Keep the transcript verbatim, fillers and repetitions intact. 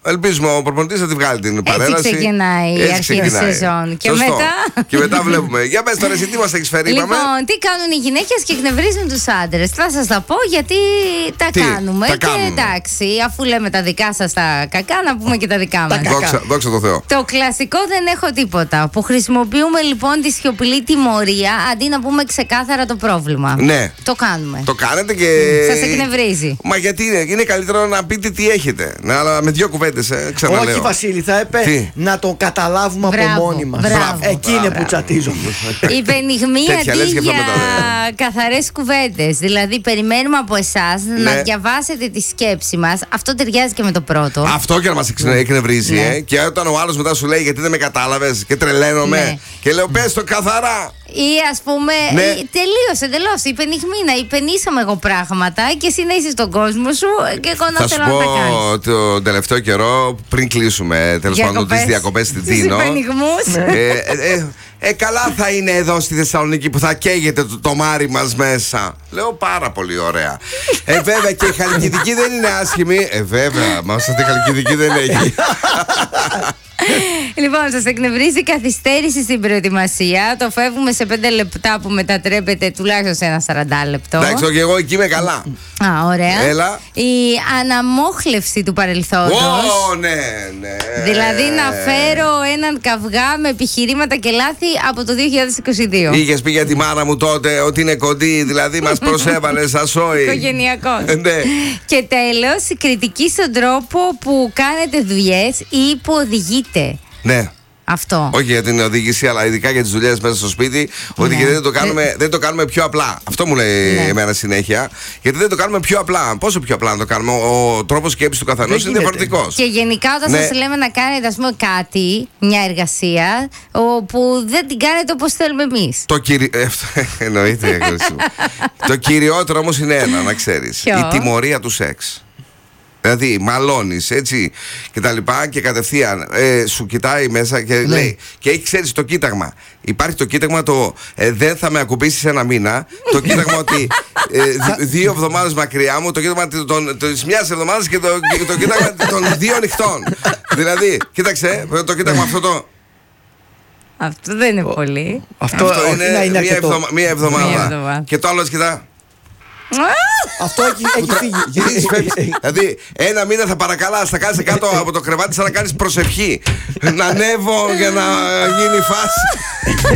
Ελπίζουμε ο προπονητής να τη βγάλει την παρέλαση. Έτσι ξεκινάει η αρχή της σεζόν. Και Σωστό. μετά. Και μετά βλέπουμε. Για πες τώρα, εσύ τι μας έχεις φέρει, είπαμε. Λοιπόν, τι κάνουν οι γυναίκες και εκνευρίζουν τους άντρες. Θα σας τα πω γιατί τα Τι, κάνουμε. τα και κάνουμε. εντάξει, αφού λέμε τα δικά σας τα κακά, να πούμε και τα δικά μας. Δόξα, δόξα τω Θεώ. Το κλασικό δεν έχω τίποτα. Που χρησιμοποιούμε λοιπόν τη σιωπηλή τιμωρία αντί να πούμε ξεκάθαρα το πρόβλημα. Ναι. Το κάνουμε. Το κάνετε και. Σας εκνευρίζει. Μα γιατί είναι, είναι καλύτερο να πείτε τι έχετε. Να, αλλά με δύο κουβέντες, ε, ξαναλέω. Όχι, Βασίλη, θα έπρεπε Τι? να το καταλάβουμε Μπράβο, από μόνοι μας. μπράβο. Εκεί είναι που τσατίζω. Η πενιγμή Τέτοια λες αντί και αυτό για μετά, καθαρές κουβέντες. Δηλαδή, περιμένουμε από εσάς Ναι. να διαβάσετε τη σκέψη μας. Αυτό ταιριάζει και με το πρώτο. Αυτό και να μας εξ- εκνευρίζει, Ναι. ε. Και όταν ο άλλος μετά σου λέει γιατί δεν με κατάλαβες και τρελαίνομαι. Ναι. Και λέω πες το καθαρά. Ή ας πούμε, Ναι. ή- τελείωσε, τελώς. Η πενιγμίνα. Υπενήσαμε εγώ πράγματα και εσύ να είσαι στον κόσμο σου και εγώ να Θα σου θέλω να τα κάνεις. πω τον τελευταίο καιρό, πριν κλείσουμε τέλος πάντων Διακοπές. τις διακοπές στην Τους Τίνο. υπενιγμούς. ε, ε, ε, ε, καλά θα είναι εδώ στη Θεσσαλονίκη που θα καίγεται το, το μάρι μας μέσα. Λέω πάρα πολύ ωραία. Ε, βέβαια και η Χαλκιδική δεν είναι άσχημη. Ε, βέβαια, μα στη Χαλκιδική δεν έχει. Λοιπόν, σας εκνευρίζει η καθυστέρηση στην προετοιμασία. Το φεύγουμε σε πέντε λεπτά που μετατρέπεται τουλάχιστον σε ένα σαράντα λεπτό. Εντάξει, και εγώ εκεί είμαι καλά. Α, ωραία. Έλα. Η αναμόχλευση του παρελθόντος. Ω, ναι, ναι. Δηλαδή να φέρω έναν καυγά με επιχειρήματα και λάθη από το δύο χιλιάδες είκοσι δύο. Είχες πει για τη μάνα μου τότε ότι είναι κοντή, δηλαδή μας προσέβαλε σαν σόι. Οικογενειακός. Ναι. Και τέλος, η κριτική στον τρόπο που κάνετε δουλειές ή που οδηγείτε. Ναι. Αυτό. Όχι για την οδήγηση, αλλά ειδικά για τις δουλειές μέσα στο σπίτι. Ότι Ναι. γιατί δεν το, κάνουμε, δεν το κάνουμε πιο απλά. Αυτό μου λέει Ναι. εμένα συνέχεια. Γιατί δεν το κάνουμε πιο απλά. Πόσο πιο απλά να το κάνουμε. Ο τρόπος σκέψης του καθενός Δεν είναι γίνεται. διαφορετικός. Και γενικά όταν Ναι. σας λέμε να κάνετε ας πούμε κάτι, μια εργασία, όπου δεν την κάνετε όπως θέλουμε εμείς. Το κυри... ε, αυτό εννοείται, αγόρι μου. Το κυριότερο όμως είναι ένα, να ξέρεις. Ποιο? Η τιμωρία του σεξ. Δηλαδή, μαλώνεις έτσι και τα λοιπά και κατευθείαν ε, σου κοιτάει μέσα και λέει. Και έχει, ξέρεις, το κοίταγμα. Υπάρχει το κοίταγμα το ε, δεν θα με ακουμπήσεις ένα μήνα. Το κοίταγμα ότι ε, δι- δύο εβδομάδες μακριά μου. Το κοίταγμα της μιας εβδομάδας και το, και το κοίταγμα των δύο νυχτών. Δηλαδή, κοίταξε, το κοίταγμα αυτό το. Αυτό δεν είναι πολύ. Αυτό, Αυτό όχι, είναι, να είναι μία, αρκετό. εβδομα- μία εβδομάδα. Μία εβδομάδα. Και το άλλο έτσι κοιτά. Αυτό έχει, έχει φύγει. Γυρίζεις, φεύγεις. Δηλαδή, ένα μήνα θα παρακαλάς, θα κάτσεις κάτω από το κρεβάτι σαν να κάνεις προσευχή. Να ανέβω για να γίνει φάση.